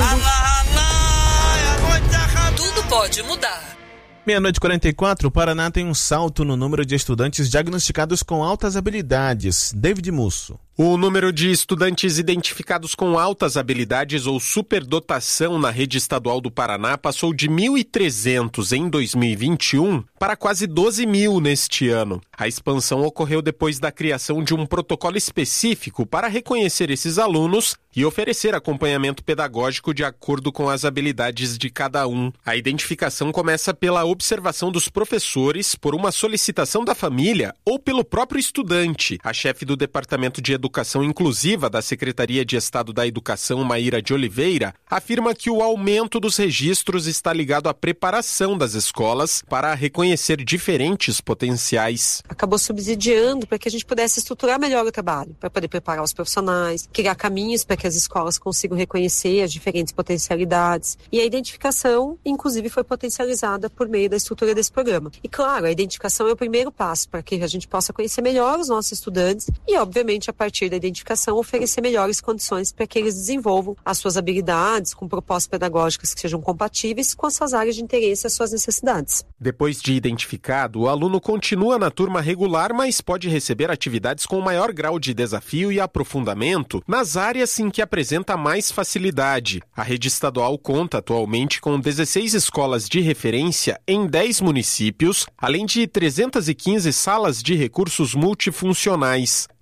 tudo pode mudar. Meia-noite e quarenta e quatro, o Paraná tem um salto no número de estudantes diagnosticados com altas habilidades. David Musso. O número de estudantes identificados com altas habilidades ou superdotação na rede estadual do Paraná passou de mil e trezentos em dois mil e vinte e um para quase doze mil neste ano. A expansão ocorreu depois da criação de um protocolo específico para reconhecer esses alunos e oferecer acompanhamento pedagógico de acordo com as habilidades de cada um. A identificação começa pela observação dos professores, por uma solicitação da família ou pelo próprio estudante. A chefe do Departamento de Educação Inclusiva da Secretaria de Estado da Educação, Maíra de Oliveira, afirma que o aumento dos registros está ligado à preparação das escolas para reconhecer diferentes potenciais. Acabou subsidiando para que a gente pudesse estruturar melhor o trabalho, para poder preparar os profissionais, criar caminhos para que as escolas consigam reconhecer as diferentes potencialidades. E a identificação, inclusive, foi potencializada por meio da estrutura desse programa. E claro, a identificação é o primeiro passo para que a gente possa conhecer melhor os nossos estudantes e, obviamente, a partir da identificação, oferecer melhores condições para que eles desenvolvam as suas habilidades com propostas pedagógicas que sejam compatíveis com as suas áreas de interesse e as suas necessidades. Depois de identificado, o aluno continua na turma regular, mas pode receber atividades com maior grau de desafio e aprofundamento nas áreas em que apresenta mais facilidade. A rede estadual conta atualmente com dezesseis escolas de referência em dez municípios, além de trezentas e quinze salas de recursos multifuncionais.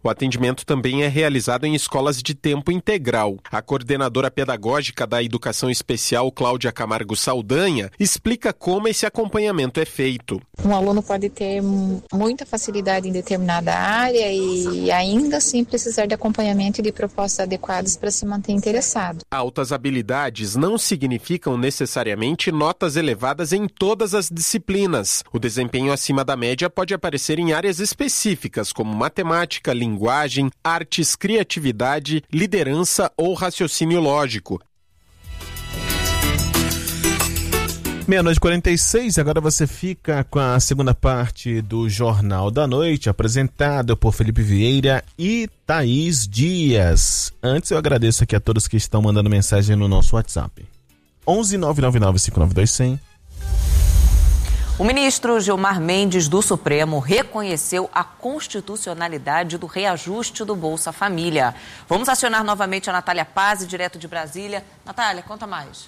O atendimento também é realizado em escolas de tempo integral. A coordenadora pedagógica da Educação Especial, Cláudia Camargo Saldanha, explica como esse acompanhamento é feito. Um aluno pode ter muita facilidade em determinada área e ainda assim precisar de acompanhamento e de propostas adequadas para se manter interessado. Altas habilidades não significam necessariamente notas elevadas em todas as disciplinas. O desempenho acima da média pode aparecer em áreas específicas, como matemática, linguagem, artes, criatividade, liderança ou raciocínio lógico. Meia-noite e quarenta e seis, agora você fica com a segunda parte do Jornal da Noite, apresentado por Felipe Vieira e Thaís Dias. Antes eu agradeço aqui a todos que estão mandando mensagem no nosso WhatsApp. onze nove nove nove cinco nove dois zero zero. O ministro Gilmar Mendes, do Supremo, reconheceu a constitucionalidade do reajuste do Bolsa Família. Vamos acionar novamente a Natália Paz, direto de Brasília. Natália, conta mais.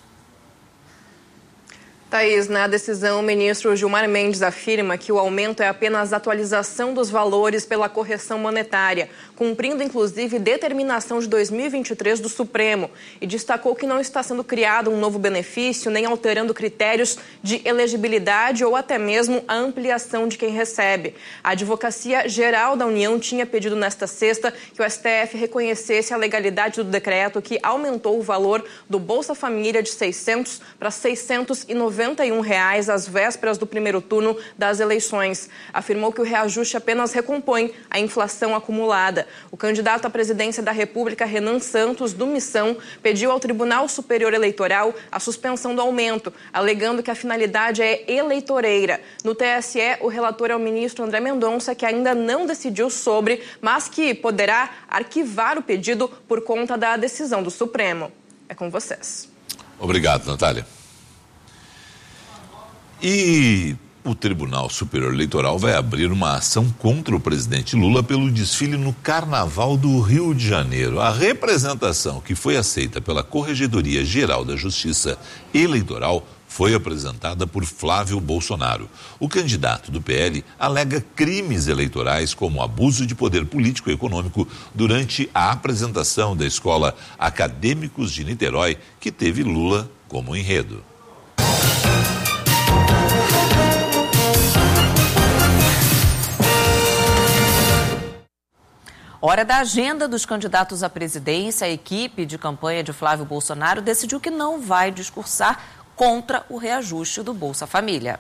Thaís, na decisão, o ministro Gilmar Mendes afirma que o aumento é apenas atualização dos valores pela correção monetária, cumprindo inclusive determinação de dois mil e vinte e três do Supremo, e destacou que não está sendo criado um novo benefício, nem alterando critérios de elegibilidade ou até mesmo a ampliação de quem recebe. A Advocacia Geral da União tinha pedido nesta sexta que o S T F reconhecesse a legalidade do decreto que aumentou o valor do Bolsa Família de seiscentos para seiscentos e noventa e um reais às vésperas do primeiro turno das eleições. Afirmou que o reajuste apenas recompõe a inflação acumulada. O candidato à presidência da República, Renan Santos, do Missão, pediu ao Tribunal Superior Eleitoral a suspensão do aumento, alegando que a finalidade é eleitoreira. No T S E, o relator é o ministro André Mendonça, que ainda não decidiu sobre, mas que poderá arquivar o pedido por conta da decisão do Supremo. É com vocês. Obrigado, Natália. E o Tribunal Superior Eleitoral vai abrir uma ação contra o presidente Lula pelo desfile no Carnaval do Rio de Janeiro. A representação que foi aceita pela Corregedoria Geral da Justiça Eleitoral foi apresentada por Flávio Bolsonaro. O candidato do P L alega crimes eleitorais como abuso de poder político e econômico durante a apresentação da Escola Acadêmicos de Niterói, que teve Lula como enredo. Hora da agenda dos candidatos à presidência, a equipe de campanha de Flávio Bolsonaro decidiu que não vai discursar contra o reajuste do Bolsa Família.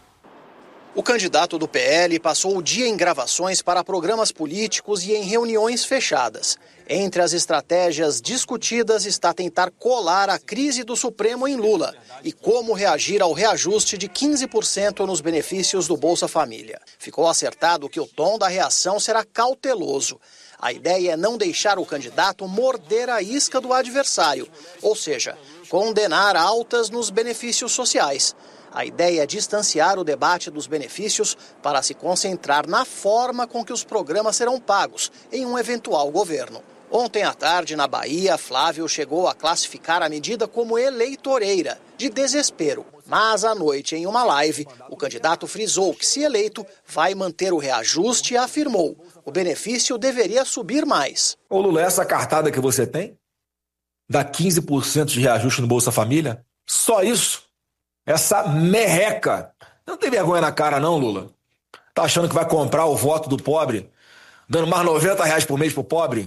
O candidato do P L passou o dia em gravações para programas políticos e em reuniões fechadas. Entre as estratégias discutidas está tentar colar a crise do Supremo em Lula e como reagir ao reajuste de quinze por cento nos benefícios do Bolsa Família. Ficou acertado que o tom da reação será cauteloso. A ideia é não deixar o candidato morder a isca do adversário, ou seja, condenar altas nos benefícios sociais. A ideia é distanciar o debate dos benefícios para se concentrar na forma com que os programas serão pagos em um eventual governo. Ontem à tarde, na Bahia, Flávio chegou a classificar a medida como eleitoreira, de desespero. Mas à noite, em uma live, o candidato frisou que, se eleito, vai manter o reajuste e afirmou: o benefício deveria subir mais. Ô Lula, essa cartada que você tem, dá quinze por cento de reajuste no Bolsa Família? Só isso? Essa merreca. Não tem vergonha na cara não, Lula? Tá achando que vai comprar o voto do pobre, dando mais noventa reais por mês pro pobre?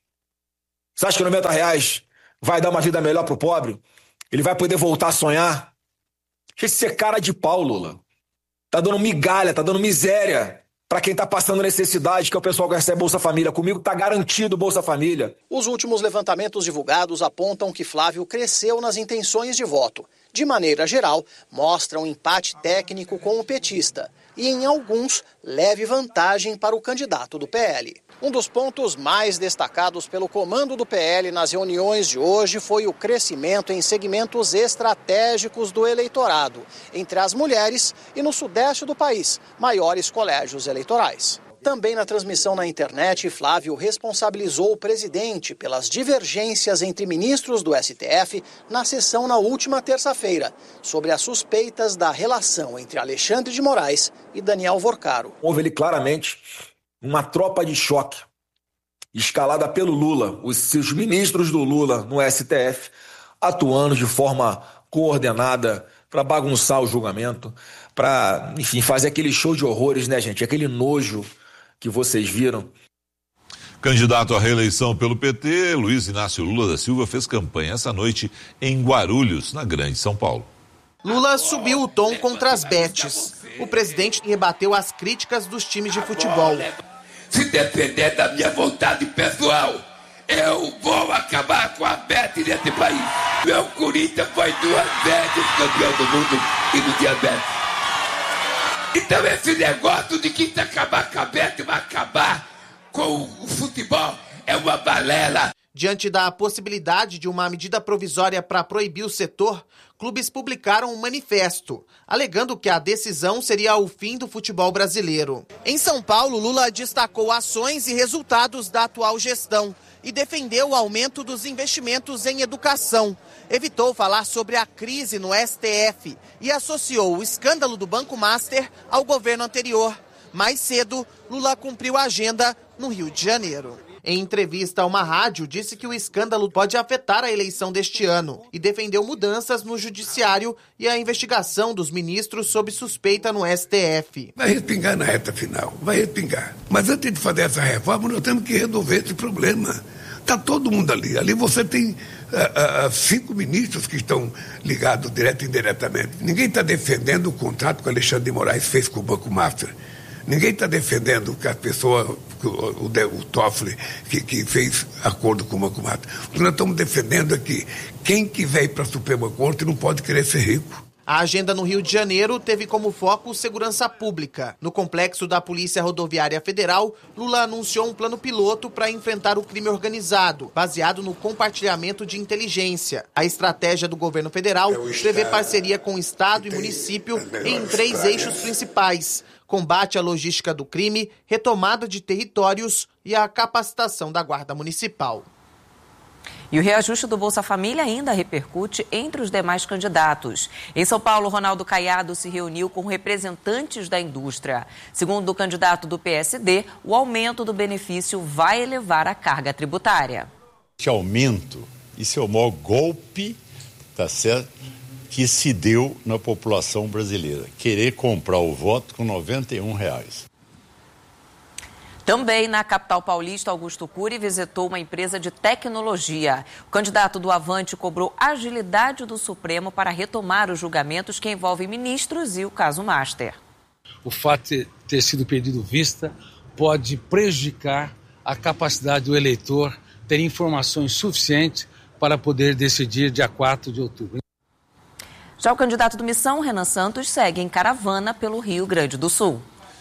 Você acha que noventa reais vai dar uma vida melhor pro pobre? Ele vai poder voltar a sonhar? Deixa de ser cara de pau, Lula. Tá dando migalha, tá dando miséria para quem tá passando necessidade, que é o pessoal que recebe Bolsa Família. Comigo tá garantido Bolsa Família. Os últimos levantamentos divulgados apontam que Flávio cresceu nas intenções de voto. De maneira geral, mostra um empate técnico com o petista e, em alguns, leve vantagem para o candidato do P L. Um dos pontos mais destacados pelo comando do P L nas reuniões de hoje foi o crescimento em segmentos estratégicos do eleitorado, entre as mulheres e, no sudeste do país, maiores colégios eleitorais. Também na transmissão na internet, Flávio responsabilizou o presidente pelas divergências entre ministros do S T F na sessão na última terça-feira, sobre as suspeitas da relação entre Alexandre de Moraes e Daniel Vorcaro. Houve ali claramente uma tropa de choque escalada pelo Lula, os, os ministros do Lula no S T F, atuando de forma coordenada para bagunçar o julgamento, para, enfim, fazer aquele show de horrores, né, gente? Aquele nojo que vocês viram. Candidato à reeleição pelo P T, Luiz Inácio Lula da Silva fez campanha essa noite em Guarulhos, na Grande São Paulo. Lula subiu o tom contra as betes. O presidente rebateu as críticas dos times de futebol. Se depender da minha vontade pessoal, eu vou acabar com a bet nesse país. Meu Corinthians foi duas vezes campeão do mundo e no diabetes. Então esse negócio de que se acabar com a bet vai acabar com o futebol é uma balela. Diante da possibilidade de uma medida provisória para proibir o setor, clubes publicaram um manifesto, alegando que a decisão seria o fim do futebol brasileiro. Em São Paulo, Lula destacou ações e resultados da atual gestão e defendeu o aumento dos investimentos em educação. Evitou falar sobre a crise no S T F e associou o escândalo do Banco Master ao governo anterior. Mais cedo, Lula cumpriu a agenda no Rio de Janeiro. Em entrevista a uma rádio, disse que o escândalo pode afetar a eleição deste ano e defendeu mudanças no judiciário e a investigação dos ministros sob suspeita no S T F. Vai respingar na reta final, vai respingar. Mas antes de fazer essa reforma, nós temos que resolver esse problema. Está todo mundo ali. Ali você tem uh, uh, cinco ministros que estão ligados direto e indiretamente. Ninguém está defendendo o contrato que o Alexandre de Moraes fez com o Banco Master. Ninguém está defendendo que a pessoa, o, o, o Toffoli, que, que fez acordo com o Banco Master. O que nós estamos defendendo é que quem quiser ir para a Suprema Corte não pode querer ser rico. A agenda no Rio de Janeiro teve como foco segurança pública. No complexo da Polícia Rodoviária Federal, Lula anunciou um plano piloto para enfrentar o crime organizado, baseado no compartilhamento de inteligência. A estratégia do governo federal prevê parceria com o Estado e município em três eixos principais: combate à logística do crime, retomada de territórios e a capacitação da Guarda Municipal. E o reajuste do Bolsa Família ainda repercute entre os demais candidatos. Em São Paulo, Ronaldo Caiado se reuniu com representantes da indústria. Segundo o candidato do P S D, o aumento do benefício vai elevar a carga tributária. Esse aumento, isso é o maior golpe, tá certo, que se deu na população brasileira. Querer comprar o voto com noventa e um reais. Também na capital paulista, Augusto Cury visitou uma empresa de tecnologia. O candidato do Avante cobrou agilidade do Supremo para retomar os julgamentos que envolvem ministros e o caso Master. O fato de ter sido pedido vista pode prejudicar a capacidade do eleitor ter informações suficientes para poder decidir dia quatro de outubro. Já o candidato do Missão, Renan Santos, segue em caravana pelo Rio Grande do Sul.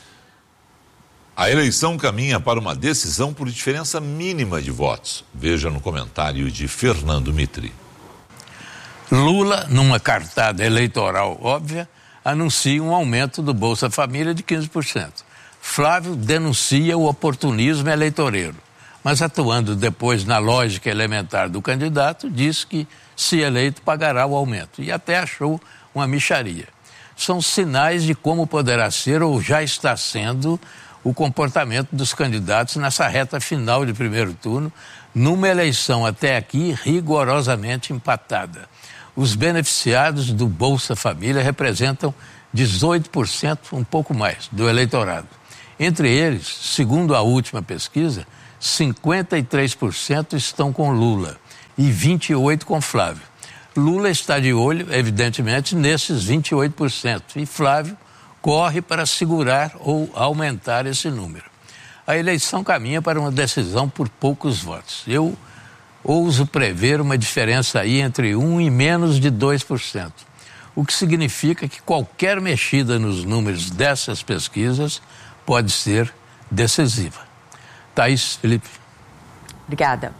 A eleição caminha para uma decisão por diferença mínima de votos. Veja no comentário de Fernando Mitri. Lula, numa cartada eleitoral óbvia, anuncia um aumento do Bolsa Família de quinze por cento. Flávio denuncia o oportunismo eleitoreiro, mas atuando depois na lógica elementar do candidato, diz que, se eleito, pagará o aumento. E até achou uma mixaria. São sinais de como poderá ser ou já está sendo o comportamento dos candidatos nessa reta final de primeiro turno, numa eleição até aqui rigorosamente empatada. Os beneficiados do Bolsa Família representam dezoito por cento, um pouco mais, do eleitorado. Entre eles, segundo a última pesquisa, cinquenta e três por cento estão com Lula e vinte e oito por cento com Flávio. Lula está de olho, evidentemente, nesses vinte e oito por cento e Flávio corre para segurar ou aumentar esse número. A eleição caminha para uma decisão por poucos votos. Eu ouso prever uma diferença aí entre um e menos de dois por cento, o que significa que qualquer mexida nos números dessas pesquisas pode ser decisiva. Thaís, Felipe. Obrigada.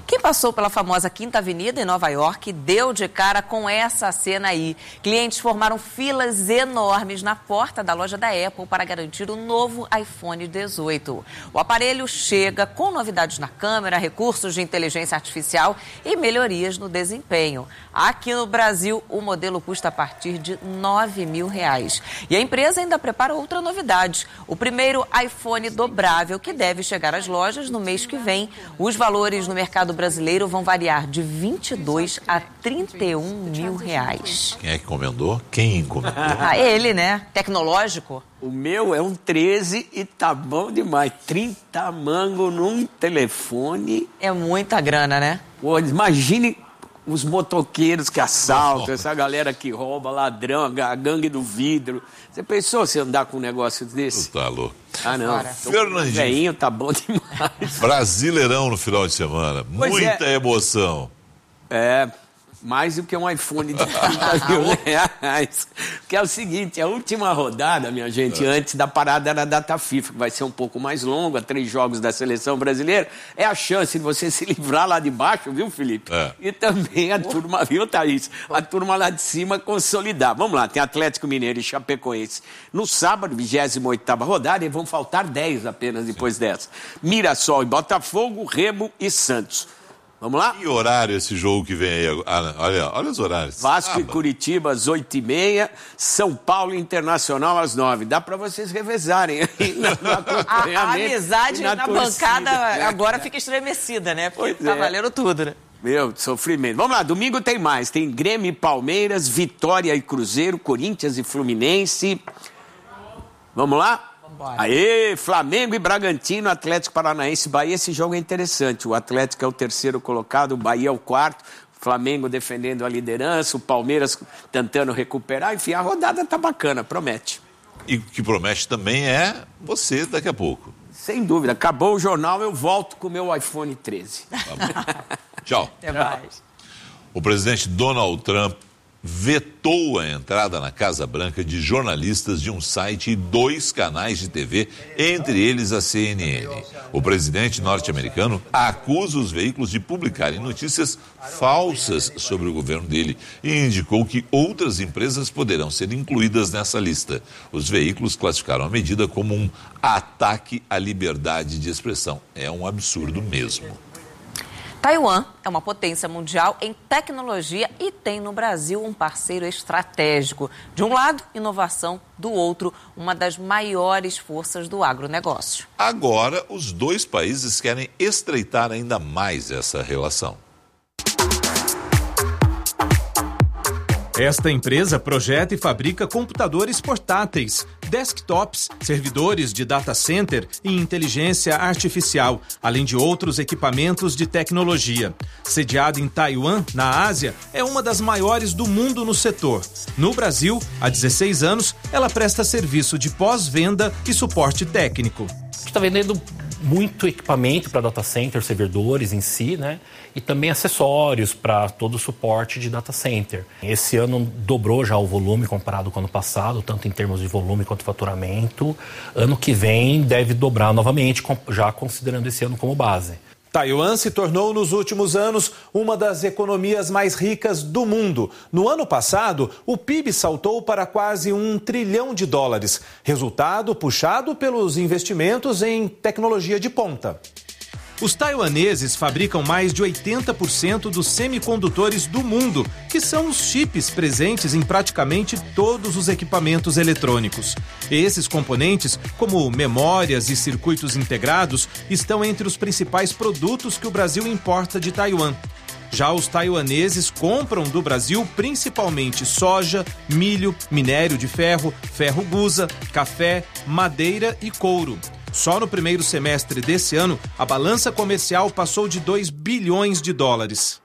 Quem passou pela famosa Quinta Avenida em Nova York deu de cara com essa cena aí. Clientes formaram filas enormes na porta da loja da Apple para garantir o novo iPhone dezoito. O aparelho chega com novidades na câmera, recursos de inteligência artificial e melhorias no desempenho. Aqui no Brasil, o modelo custa a partir de nove mil reais. E a empresa ainda prepara outra novidade: o primeiro iPhone dobrável, que deve chegar às lojas no mês que vem. Os valores no mercado brasileiro vão variar de vinte e dois a trinta e um mil reais. Quem é que encomendou? Quem encomendou? Ah, ele, né? Tecnológico. O meu é um treze e tá bom demais. trinta mango num telefone. É muita grana, né? Pô, imagine os motoqueiros que assaltam, essa galera que rouba, ladrão, a gangue do vidro. Você pensou se andar com um negócio desse? Tá louco. Ah, não. Fernandinho. Veinho, tá bom demais. Brasileirão no final de semana. Pois Muita é. emoção. É, mais do que um iPhone de trinta mil reais. Que é o seguinte, a última rodada, minha gente, é. antes da parada da data FIFA, que vai ser um pouco mais longa, três jogos da seleção brasileira, é a chance de você se livrar lá de baixo, viu, Felipe? É. E também a turma, viu, Thaís? A turma lá de cima consolidar. Vamos lá, tem Atlético Mineiro e Chapecoense no sábado, vigésima oitava rodada, e vão faltar dez apenas depois Sim. dessa. Mirassol e Botafogo, Remo e Santos. Vamos lá? Que horário esse jogo que vem aí? Ah, olha, olha os horários. Vasco ah, e Curitiba às oito e meia, São Paulo Internacional às nove. Dá para vocês revezarem aí no, no acompanhamento. A, a amizade na, na bancada é. agora fica estremecida, né? Pois tá é. valendo tudo, né? Meu, sofrimento. Vamos lá, domingo tem mais. Tem Grêmio e Palmeiras, Vitória e Cruzeiro, Corinthians e Fluminense. Vamos lá? Aê, Flamengo e Bragantino, Atlético Paranaense, Bahia. Esse jogo é interessante. O Atlético é o terceiro colocado, o Bahia é o quarto. Flamengo defendendo a liderança, o Palmeiras tentando recuperar. Enfim, a rodada tá bacana, promete. E o que promete também é você daqui a pouco. Sem dúvida. Acabou o jornal, eu volto com o meu iPhone treze. Tá Tchau. Até mais. O presidente Donald Trump vetou a entrada na Casa Branca de jornalistas de um site e dois canais de T V, entre eles a C N N. O presidente norte-americano acusa os veículos de publicarem notícias falsas sobre o governo dele e indicou que outras empresas poderão ser incluídas nessa lista. Os veículos classificaram a medida como um ataque à liberdade de expressão. É um absurdo mesmo. Taiwan é uma potência mundial em tecnologia e tem no Brasil um parceiro estratégico. De um lado, inovação, do outro, uma das maiores forças do agronegócio. Agora, os dois países querem estreitar ainda mais essa relação. Esta empresa projeta e fabrica computadores portáteis, desktops, servidores de data center e inteligência artificial, além de outros equipamentos de tecnologia. Sediada em Taiwan, na Ásia, é uma das maiores do mundo no setor. No Brasil, há dezesseis anos, ela presta serviço de pós-venda e suporte técnico. A gente está vendendo muito equipamento para data center, servidores em si, né? E também acessórios para todo o suporte de data center. Esse ano dobrou já o volume comparado com o ano passado, tanto em termos de volume quanto faturamento. Ano que vem deve dobrar novamente, já considerando esse ano como base. Taiwan se tornou, nos últimos anos, uma das economias mais ricas do mundo. No ano passado, o P I B saltou para quase um trilhão de dólares, resultado puxado pelos investimentos em tecnologia de ponta. Os taiwaneses fabricam mais de oitenta por cento dos semicondutores do mundo, que são os chips presentes em praticamente todos os equipamentos eletrônicos. Esses componentes, como memórias e circuitos integrados, estão entre os principais produtos que o Brasil importa de Taiwan. Já os taiwaneses compram do Brasil principalmente soja, milho, minério de ferro, ferro-gusa, café, madeira e couro. Só no primeiro semestre desse ano, a balança comercial passou de dois bilhões de dólares.